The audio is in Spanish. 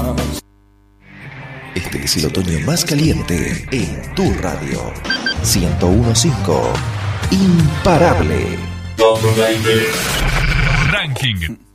Este es el otoño más caliente en tu radio. 101.5. Imparable. Ranking